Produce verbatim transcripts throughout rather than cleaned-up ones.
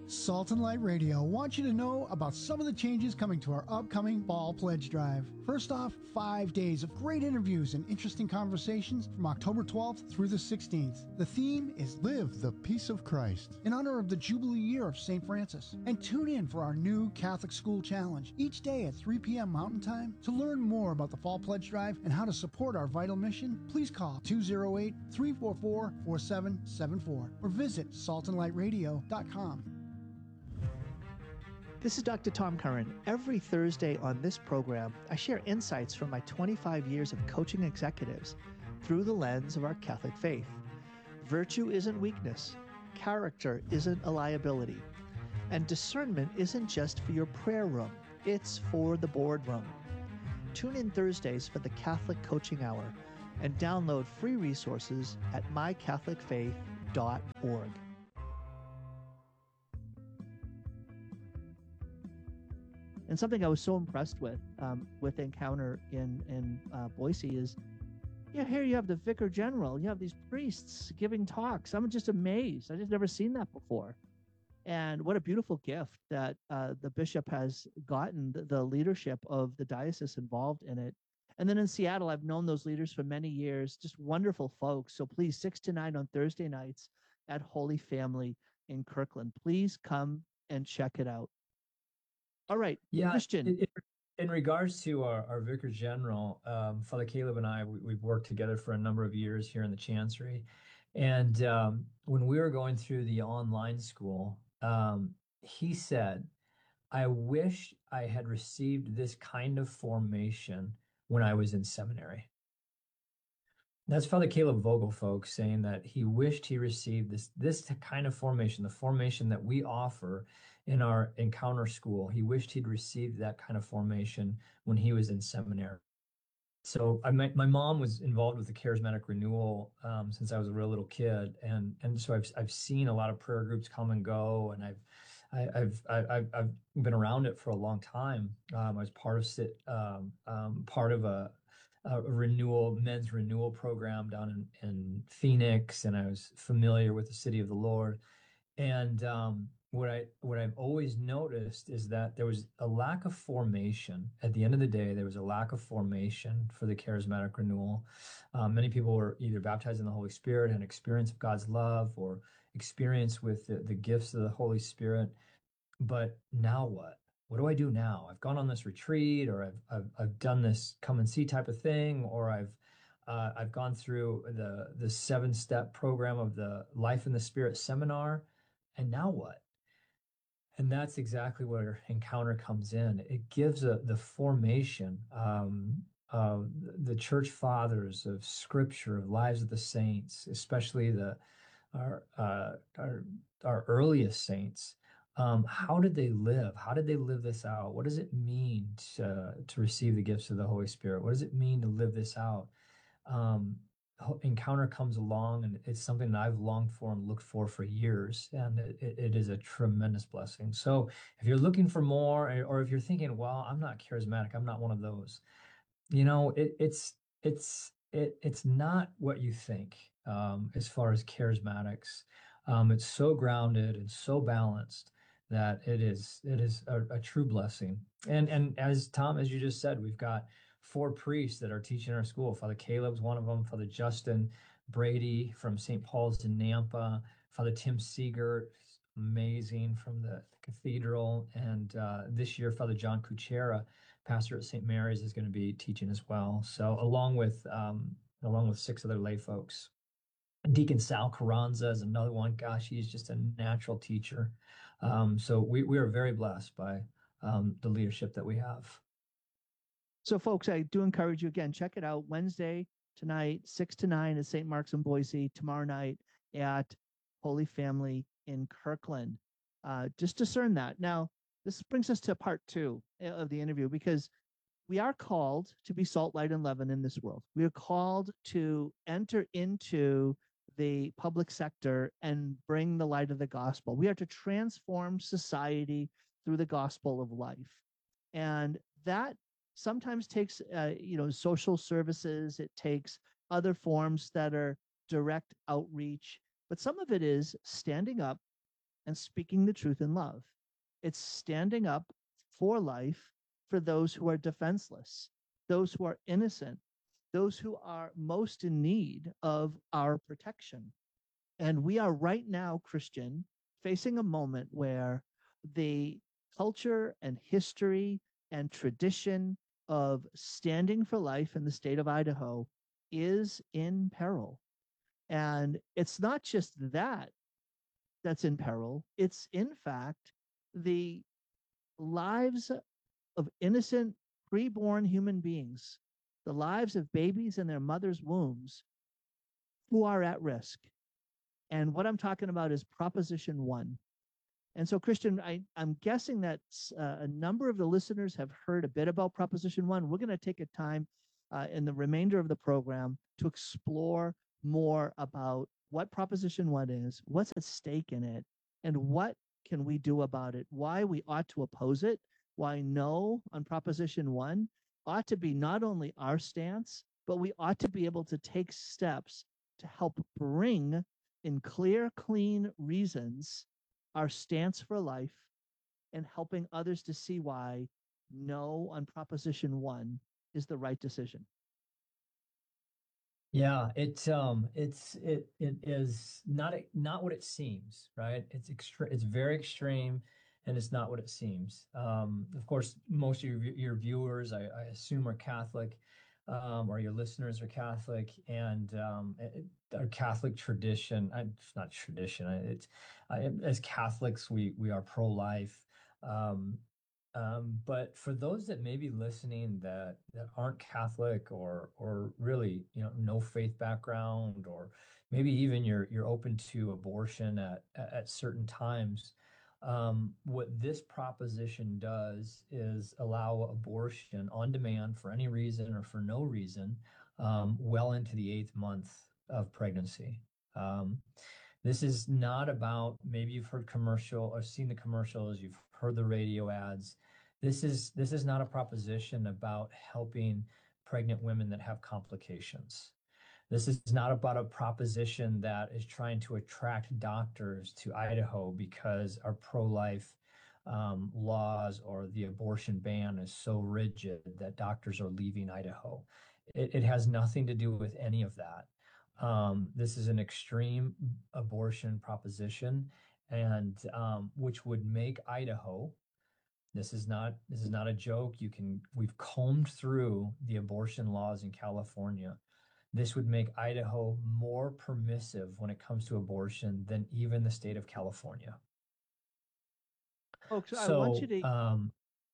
Salt and Light Radio wants you to know about some of the changes coming to our upcoming Fall Pledge Drive. First off, five days of great interviews and interesting conversations from October twelfth through the sixteenth. The theme is Live the Peace of Christ in honor of the Jubilee year of Saint Francis. And tune in for our new Catholic School Challenge each day at three p.m. Mountain Time. To learn more about the Fall Pledge Drive and how to support our vital mission, please call two oh eight, three four four, four seven seven four or visit salt and light radio dot com. This is Doctor Tom Curran. Every Thursday on this program, I share insights from my twenty-five years of coaching executives through the lens of our Catholic faith. Virtue isn't weakness. Character isn't a liability. And discernment isn't just for your prayer room. It's for the boardroom. Tune in Thursdays for the Catholic Coaching Hour and download free resources at my catholic faith dot org. And something I was so impressed with, um, with Encounter in, in uh, Boise is, yeah, here you have the Vicar General, you have these priests giving talks. I'm just amazed. I just never seen that before. And what a beautiful gift that uh, the bishop has gotten, the, the leadership of the diocese involved in it. And then in Seattle, I've known those leaders for many years, just wonderful folks. So please, six to nine on Thursday nights at Holy Family in Kirkland. Please come and check it out. All right, yeah, Christian. In, in regards to our, our Vicar General, um, Father Caleb and I, we, we've worked together for a number of years here in the Chancery. And um, when we were going through the online school, um, he said, I wish I had received this kind of formation when I was in seminary. That's Father Caleb Vogel, folks, saying that he wished he received this, this kind of formation, the formation that we offer in our Encounter School. He wished he'd received that kind of formation when he was in seminary. So I, my, my mom was involved with the Charismatic Renewal um, since I was a real little kid. And, and so I've, I've seen a lot of prayer groups come and go, and I've, I, I've, I've, I've been around it for a long time. Um, I was part of sit, um, um, part of a, a renewal, men's renewal program down in, in Phoenix, and I was familiar with the City of the Lord. And um, what I what I've always noticed is that there was a lack of formation. At the end of the day, there was a lack of formation for the charismatic renewal. Um, many people were either baptized in the Holy Spirit and experience of God's love, or experience with the, the gifts of the Holy Spirit. But now what? What do I do now? I've gone on this retreat, or I've I've, I've done this come and see type of thing, or I've uh, I've gone through the the seven step program of the Life in the Spirit seminar, and now what? And that's exactly where Encounter comes in. It gives a, the formation um, of the church fathers, of Scripture, of lives of the saints, especially the our uh, our our earliest saints. Um, how did they live? How did they live this out? What does it mean to, to receive the gifts of the Holy Spirit? What does it mean to live this out? Um, Encounter comes along, and it's something that I've longed for and looked for for years, and it, it is a tremendous blessing. So if you're looking for more, or if you're thinking, well, I'm not charismatic, I'm not one of those, you know, it, it's it's it, it's not what you think um, as far as charismatics. Um, it's so grounded and so balanced that it is it is a, a true blessing. And and as Tom, as you just said, we've got four priests that are teaching our school. Father Caleb's one of them, Father Justin Brady from Saint Paul's in Nampa, Father Tim Siegert, amazing, from the cathedral. And uh, this year, Father John Kuchera, pastor at Saint Mary's, is going to be teaching as well. So along with um, along with six other lay folks. Deacon Sal Carranza is another one. Gosh, he's just a natural teacher. Um, so we, we are very blessed by um, the leadership that we have. So, folks, I do encourage you, again, check it out. Wednesday tonight, six to nine at Saint Mark's in Boise. Tomorrow night at Holy Family in Kirkland. Uh, just discern that. Now, this brings us to part two of the interview, because we are called to be salt, light, and leaven in this world. We are called to enter into the public sector and bring the light of the gospel. We are to transform society through the gospel of life. And that sometimes takes, uh, you know, social services. It takes other forms that are direct outreach. But some of it is standing up and speaking the truth in love. It's standing up for life for those who are defenseless, those who are innocent, those who are most in need of our protection. And we are right now, Christian, facing a moment where the culture and history and tradition of standing for life in the state of Idaho is in peril. And it's not just that that's in peril, it's in fact the lives of innocent preborn human beings, the lives of babies in their mother's wombs who are at risk. And what I'm talking about is Proposition One. And so, Christian, I, I'm guessing that uh, a number of the listeners have heard a bit about Proposition One. We're going to take a time uh, in the remainder of the program to explore more about what Proposition One is, what's at stake in it, and what can we do about it, why we ought to oppose it, why no on Proposition One ought to be not only our stance, but we ought to be able to take steps to help bring in clear, clean reasons our stance for life and helping others to see why no on Proposition One is the right decision. Yeah, it um it's it it is not not what it seems, right? It's extreme, it's very extreme, and it's not what it seems. Um, of course, most of your your viewers, I, I assume, are Catholic, um, or your listeners are Catholic, and um, it, our Catholic tradition, I, it's not tradition. It's I, as Catholics, we we are pro-life. Um, um, but for those that may be listening that that aren't Catholic or or really, you know, no faith background, or maybe even you're you're open to abortion at at certain times, um, what this proposition does is allow abortion on demand for any reason or for no reason, um, well into the eighth month of pregnancy. Um, this is not about, maybe you've heard commercial or seen the commercials, you've heard the radio ads. This is this is not a proposition about helping pregnant women that have complications. This is not about a proposition that is trying to attract doctors to Idaho because our pro-life um, laws or the abortion ban is so rigid that doctors are leaving Idaho. It, it has nothing to do with any of that. Um, this is an extreme abortion proposition, and um, which would make Idaho, this is not this is not a joke. You can we've combed through the abortion laws in California. This would make Idaho more permissive when it comes to abortion than even the state of California. Folks, I want you So, to um,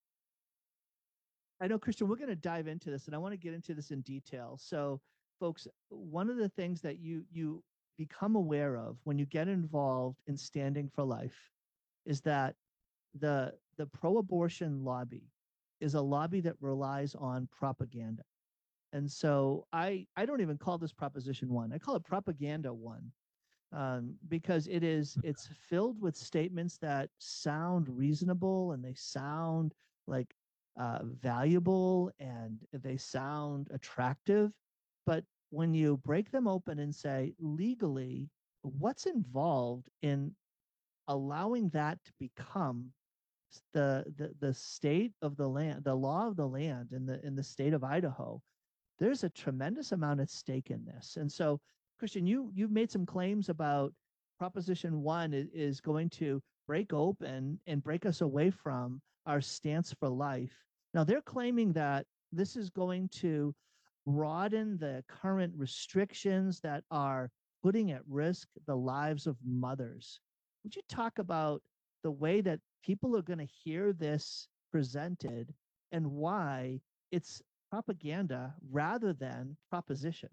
I know, Christian, we're going to dive into this, and I want to get into this in detail. So, folks, one of the things that you you become aware of when you get involved in standing for life is that the the pro-abortion lobby is a lobby that relies on propaganda. And so I I don't even call this Proposition One. I call it Propaganda One, um, because it is it's filled with statements that sound reasonable and they sound like uh, valuable and they sound attractive, but when you break them open and say legally, what's involved in allowing that to become the the the state of the land, the law of the land in the in the state of Idaho, there's a tremendous amount at stake in this. And so, Christian, you you've made some claims about Proposition One is, is going to break open and break us away from our stance for life. Now, they're claiming that this is going to broaden the current restrictions that are putting at risk the lives of mothers. Would you talk about the way that people are going to hear this presented and why it's propaganda rather than proposition?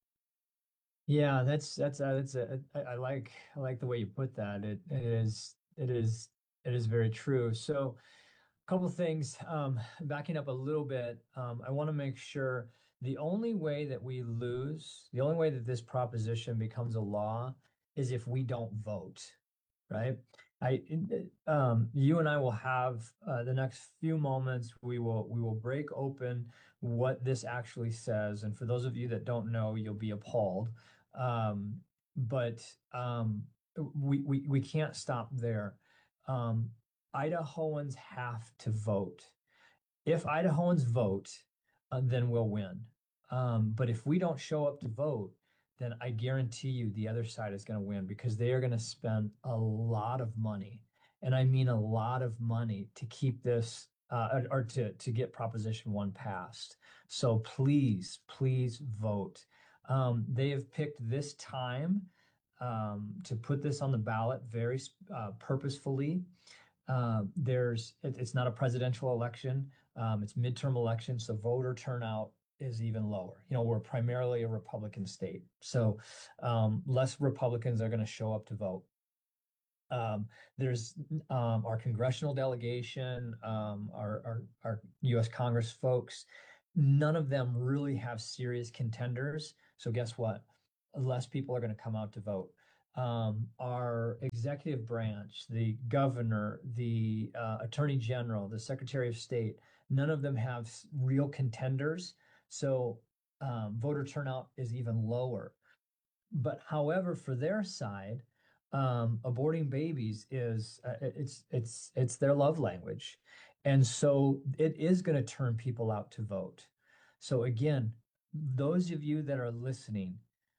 yeah, that's that's uh, that's a, I, I like I like the way you put that. It it is it is it is very true. So, a couple things. Um, backing up a little bit, um, I want to make sure the only way that we lose, the only way that this proposition becomes a law, is if we don't vote, right? I, um, you and I will have uh, the next few moments. We will we will break open what this actually says, and for those of you that don't know, you'll be appalled. Um, but um, we, we we can't stop there. um, Idahoans have to vote. If Idahoans vote, uh, then we'll win. Um, but if we don't show up to vote, then I guarantee you the other side is going to win, because they are going to spend a lot of money, and I mean a lot of money, to keep this uh, or, or to, to get Proposition one passed. So please, please vote. Um, they have picked this time um, to put this on the ballot very uh, purposefully. Uh, there's it, it's not a presidential election. Um, it's midterm election, so voter turnout is even lower. You know, we're primarily a Republican state, so um, less Republicans are going to show up to vote. Um, there's um, our congressional delegation, um, our, our our U S Congress folks. None of them really have serious contenders. So guess what? Less people are going to come out to vote. Um, our executive branch, the governor, the uh, attorney general, the secretary of state, none of them have real contenders. So um, voter turnout is even lower. But however, for their side, um, aborting babies is uh, it's it's it's their love language, and so it is going to turn people out to vote. So again, those of you that are listening,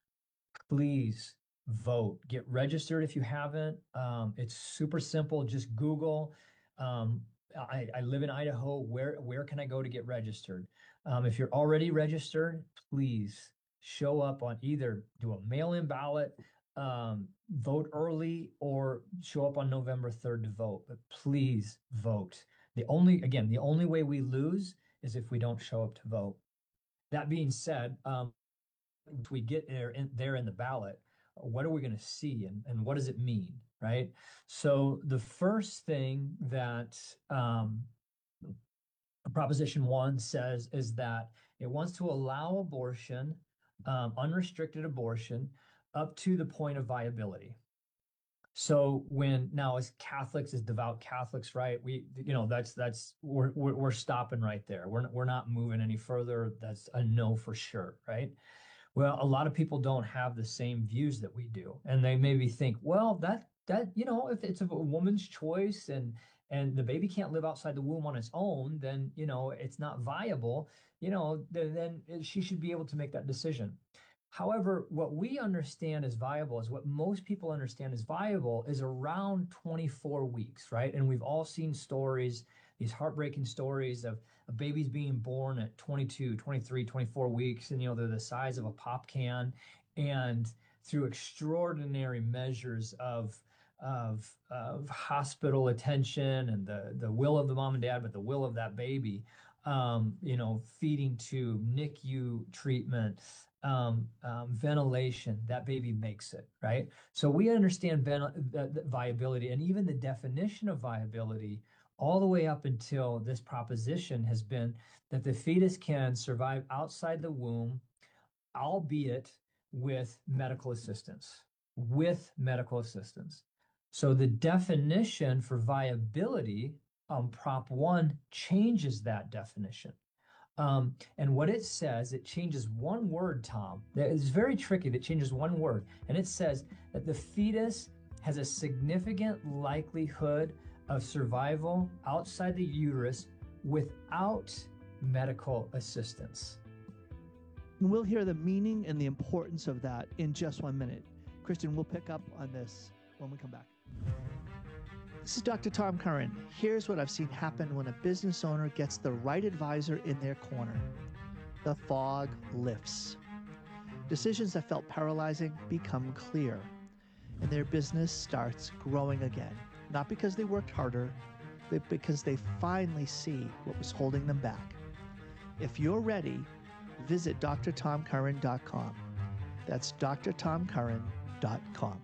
please vote. Get registered if you haven't. Um, it's super simple. Just Google. Um, I, I live in Idaho. Where where can I go to get registered? Um, if you're already registered, please show up on either do a mail-in ballot, um, vote early, or show up on November third to vote. But please vote. The only again, the only way we lose is if we don't show up to vote. That being said, um, if we get there in, there in the ballot, what are we going to see, and, and what does it mean, right? So the first thing that um, Proposition one says is that it wants to allow abortion, um, unrestricted abortion, up to the point of viability. So when now as Catholics, as devout Catholics, right, we, you know, that's, that's, we're, we're, we're stopping right there. We're, we're not moving any further. That's a no for sure, right? Well, a lot of people don't have the same views that we do. And they maybe think, well, that, that, you know, if it's a woman's choice and, and the baby can't live outside the womb on its own, then, you know, it's not viable, you know, then, then she should be able to make that decision. However, what we understand as viable is what most people understand as viable is around twenty-four weeks, right? And we've all seen stories, these heartbreaking stories of, of babies being born at twenty-two, twenty-three, twenty-four weeks, and, you know, they're the size of a pop can. And through extraordinary measures of, of, of hospital attention and the, the will of the mom and dad, but the will of that baby, um, you know, feeding tube, N I C U treatment, Um, um, ventilation, that baby makes it, right? So we understand the, the viability, and even the definition of viability all the way up until this proposition has been that the fetus can survive outside the womb, albeit with medical assistance, with medical assistance. So the definition for viability on Prop one changes that definition. Um, and what it says, it changes one word, Tom. It's very tricky. That changes one word. And it says that the fetus has a significant likelihood of survival outside the uterus without medical assistance. And we'll hear the meaning and the importance of that in just one minute. Kristen, we'll pick up on this when we come back. This is Doctor Tom Curran. Here's what I've seen happen when a business owner gets the right advisor in their corner. The fog lifts. Decisions that felt paralyzing become clear, and their business starts growing again. Not because they worked harder, but because they finally see what was holding them back. If you're ready, visit D R tom curran dot com. That's D R tom curran dot com.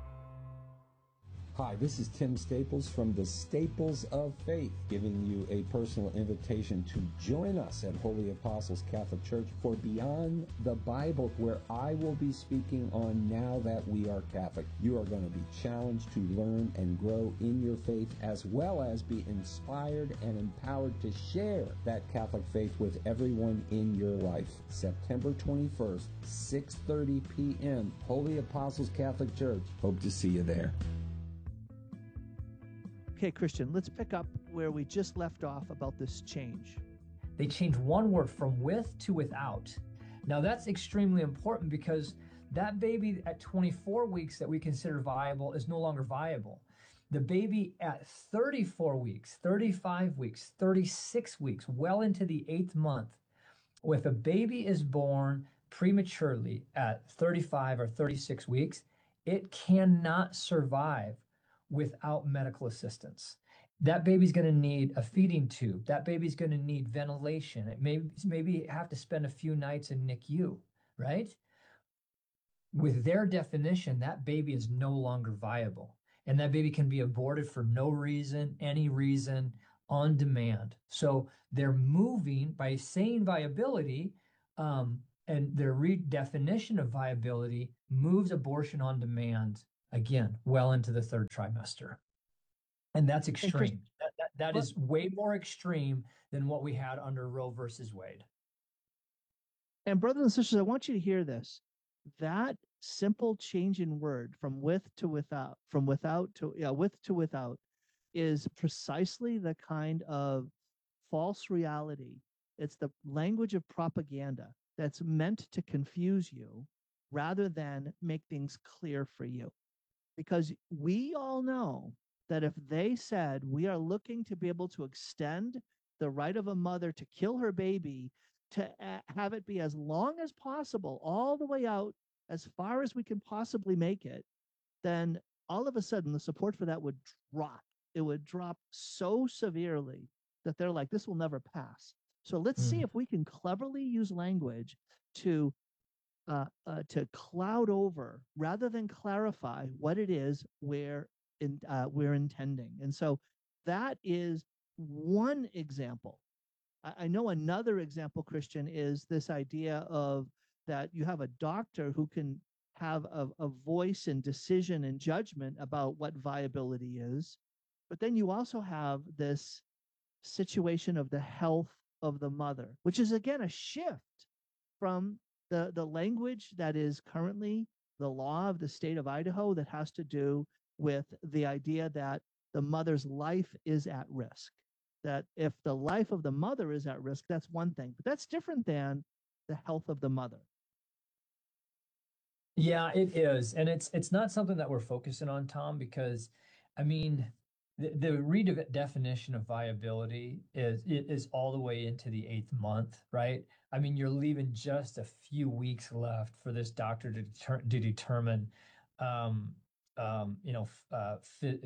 Hi, this is Tim Staples from the Staples of Faith, giving you a personal invitation to join us at Holy Apostles Catholic Church for Beyond the Bible, where I will be speaking on Now That We Are Catholic. You are going to be challenged to learn and grow in your faith, as well as be inspired and empowered to share that Catholic faith with everyone in your life. September twenty-first, six thirty p.m., Holy Apostles Catholic Church. Hope to see you there. Okay, Christian, let's pick up where we just left off about this change. They changed one word from with to without. Now that's extremely important because that baby at twenty-four weeks that we consider viable is no longer viable. The baby at thirty-four weeks, thirty-five weeks, thirty-six weeks, well into the eighth month, if a baby is born prematurely at thirty-five or thirty-six weeks, it cannot survive without medical assistance. That baby's going to need a feeding tube. That baby's going to need ventilation. It may maybe have to spend a few nights in N I C U, right? With their definition, that baby is no longer viable. And that baby can be aborted for no reason, any reason, on demand. So they're moving by saying viability, um, and their redefinition of viability moves abortion on demand again well into the third trimester. And that's extreme. That, that, that is way more extreme than what we had under Roe versus Wade. And brothers and sisters, I want you to hear this. That simple change in word from with to without, from without to, yeah, with to without, is precisely the kind of false reality. It's the language of propaganda that's meant to confuse you rather than make things clear for you. Because we all know that if they said we are looking to be able to extend the right of a mother to kill her baby, to uh, have it be as long as possible, all the way out as far as we can possibly make it, then all of a sudden the support for that would drop. It would drop so severely that they're like, this will never pass. So let's mm. see if we can cleverly use language to uh, uh, to cloud over rather than clarify what it is we're in, uh, we're intending. And so that is one example. I, I know another example, Christian, is this idea of that you have a doctor who can have a, a voice and decision and judgment about what viability is. But then you also have this situation of the health of the mother, which is, again, a shift from the, the language that is currently the law of the state of Idaho that has to do with the idea that the mother's life is at risk. That if the life of the mother is at risk, that's one thing, but that's different than the health of the mother. Yeah, it is. And it's it's not something that we're focusing on, Tom, because, I mean, the, the redefinition of viability is is all the way into the eighth month, right? I mean, you're leaving just a few weeks left for this doctor to, deter, to determine, um, um, you know, uh,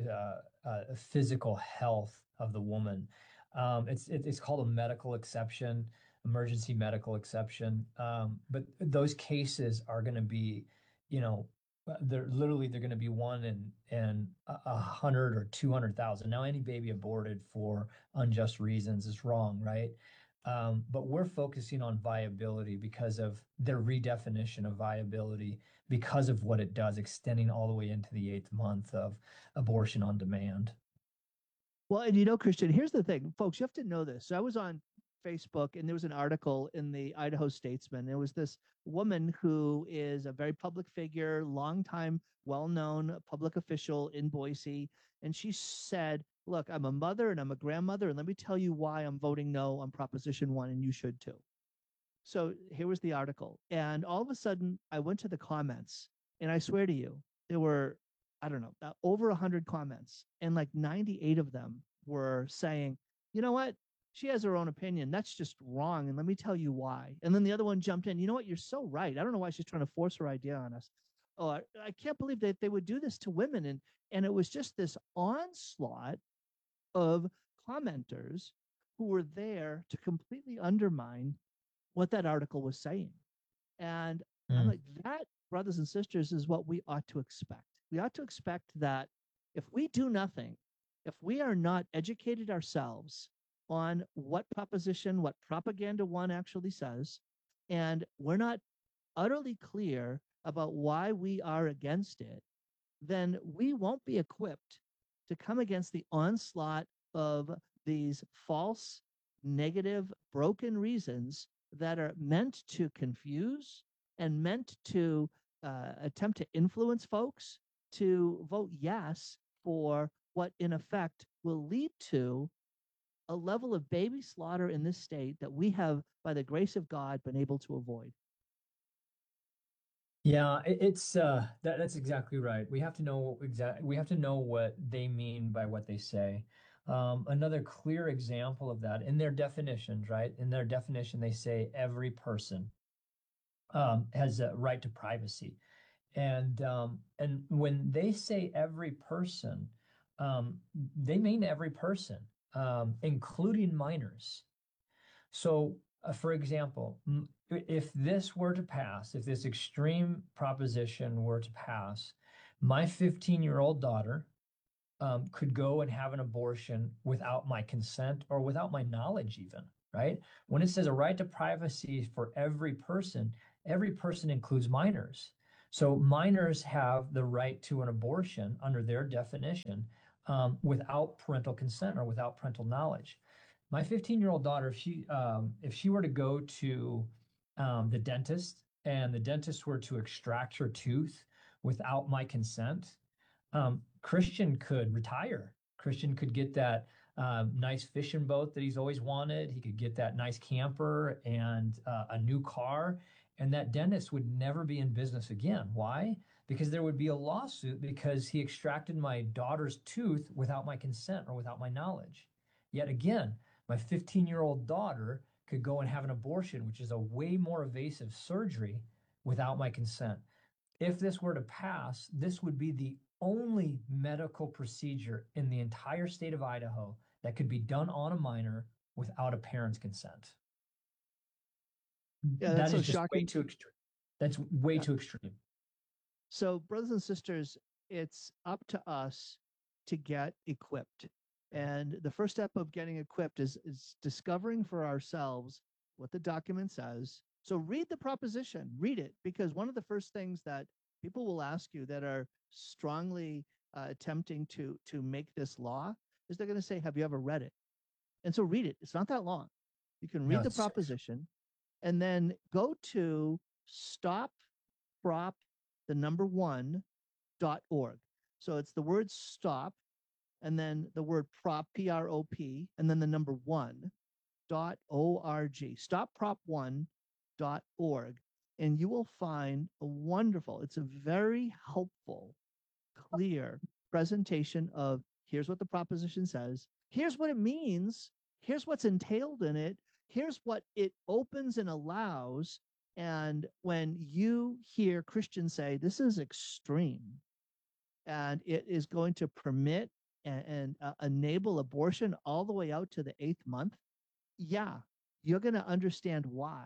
uh, uh, physical health of the woman. Um, it's it, it's called a medical exception, emergency medical exception. Um, but those cases are going to be, you know, they're literally they're going to be one in in a hundred or two hundred thousand. Now, any baby aborted for unjust reasons is wrong, right? Um, but we're focusing on viability because of their redefinition of viability, because of what it does, extending all the way into the eighth month of abortion on demand. Well, and you know, Christian, here's the thing, folks, you have to know this. So I was on Facebook and there was an article in the Idaho Statesman. There was this woman who is a very public figure, longtime, well-known public official in Boise. And she said, look, I'm a mother and I'm a grandmother, and let me tell you why I'm voting no on Proposition One, and you should too. So here was the article. And all of a sudden I went to the comments, and I swear to you, there were, I don't know, uh, over one hundred comments, and like ninety-eight of them were saying, you know what? She has her own opinion. That's just wrong. And let me tell you why. And then the other one jumped in. You know what? You're so right. I don't know why she's trying to force her idea on us. Oh, I, I can't believe that they would do this to women. And, and it was just this onslaught of commenters who were there to completely undermine what that article was saying. And mm. I'm like, that, brothers and sisters, is what we ought to expect. We ought to expect that if we do nothing, if we are not educated ourselves on what proposition, what propaganda one actually says, and we're not utterly clear about why we are against it, then we won't be equipped to come against the onslaught of these false, negative, broken reasons that are meant to confuse and meant to uh, attempt to influence folks to vote yes for what in effect will lead to a level of baby slaughter in this state that we have, by the grace of God, been able to avoid. Yeah, it, it's uh, that that's exactly right. We have to know exact. We have to know what they mean by what they say. Um, another clear example of that in their definitions, right? In their definition, they say every person um, has a right to privacy, and um, and when they say every person, um, they mean every person, um, including minors. So, uh, for example, m- if this were to pass, if this extreme proposition were to pass, my fifteen year old daughter um, could go and have an abortion without my consent or without my knowledge, even, right? When it says a right to privacy for every person, every person includes minors. So minors have the right to an abortion under their definition um, without parental consent or without parental knowledge. My fifteen year old daughter, if she um, if she were to go to um, the dentist and the dentist were to extract her tooth without my consent, um, Christian could retire. Christian could get that um, nice fishing boat that he's always wanted. He could get that nice camper and uh, a new car. And that dentist would never be in business again. Why? Because there would be a lawsuit because he extracted my daughter's tooth without my consent or without my knowledge. Yet again, my fifteen year old daughter could go and have an abortion, which is a way more invasive surgery, without my consent. If this were to pass, this would be the only medical procedure in the entire state of Idaho that could be done on a minor without a parent's consent. Yeah, That that's so is just way shocking. too extreme. That's way Yeah. too extreme. So, brothers and sisters, it's up to us to get equipped. And the first step of getting equipped is, is discovering for ourselves what the document says. So read the proposition, read it, because one of the first things that people will ask you that are strongly uh, attempting to to make this law is they're going to say, have you ever read it? And so read it. It's not that long. You can read No, the it's- proposition and then go to stop prop the number one dot org. So it's the word stop and then the word prop, P R O P, and then the number one dot org. stop prop one dot org. And you will find a wonderful, it's a very helpful, clear presentation of here's what the proposition says, here's what it means, here's what's entailed in it, here's what it opens and allows. And when you hear Christians say this is extreme and it is going to permit and, and uh, enable abortion all the way out to the eighth month, yeah, you're going to understand why.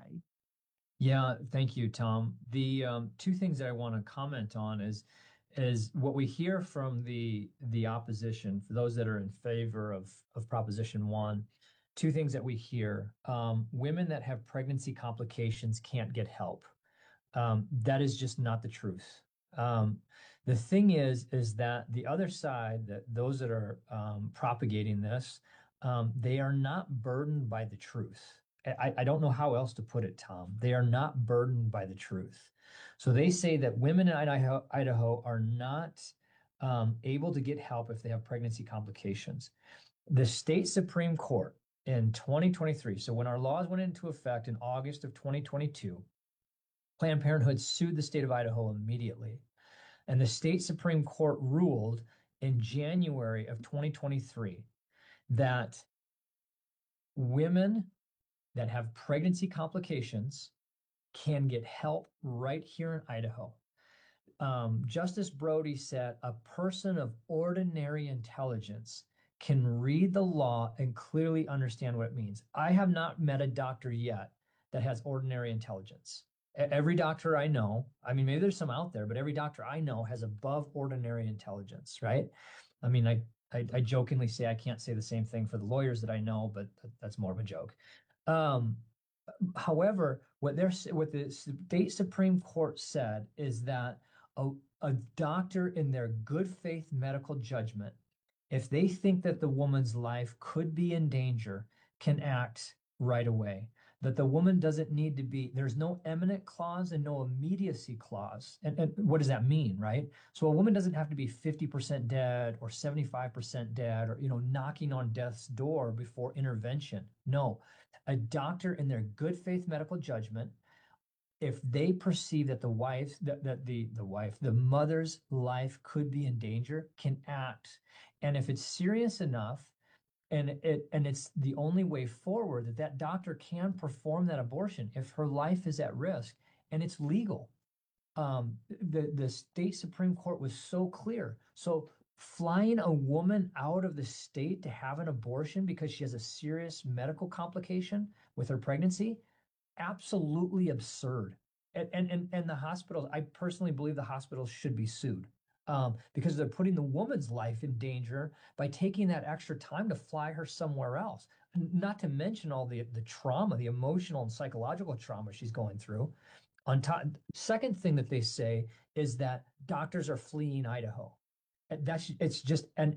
Yeah, thank you, Tom. The um, two things that I want to comment on is is what we hear from the the opposition for those that are in favor of of Proposition One. Two things that we hear: um, women that have pregnancy complications can't get help. Um, that is just not the truth. Um, the thing is, is that the other side, that those that are um, propagating this, um, they are not burdened by the truth. I, I don't know how else to put it, Tom. They are not burdened by the truth. So they say that women in Idaho, Idaho are not um, able to get help if they have pregnancy complications. The state Supreme Court in twenty twenty-three, so when our laws went into effect in August of twenty twenty-two, Planned Parenthood sued the state of Idaho immediately. And the state Supreme Court ruled in January of twenty twenty-three that women that have pregnancy complications can get help right here in Idaho. Um, Justice Brody said a person of ordinary intelligence can read the law and clearly understand what it means. I have not met a doctor yet that has ordinary intelligence. Every doctor I know, I mean, maybe there's some out there, but every doctor I know has above ordinary intelligence, right? I mean, I, I, I jokingly say I can't say the same thing for the lawyers that I know, but that's more of a joke. Um, however, what they're what the state Supreme Court said is that a, a doctor in their good faith medical judgment, if they think that the woman's life could be in danger, can act right away. that the woman doesn't need to be, there's no eminent clause and no immediacy clause. And, and what does that mean, right? So a woman doesn't have to be fifty percent dead or seventy-five percent dead or, you know, knocking on death's door before intervention. No, a doctor in their good faith medical judgment, if they perceive that the wife, that, that the, the wife, the mother's life could be in danger, can act. And if it's serious enough, and it and it's the only way forward, that that doctor can perform that abortion if her life is at risk and it's legal. Um, the the state Supreme Court was so clear. So flying a woman out of the state to have an abortion because she has a serious medical complication with her pregnancy, absolutely absurd. And and and, and the hospitals, I personally believe the hospitals should be sued. Um, because they're putting the woman's life in danger by taking that extra time to fly her somewhere else. Not to mention all the the trauma, the emotional and psychological trauma she's going through. On top, second thing that they say is that doctors are fleeing Idaho. And that's it's just an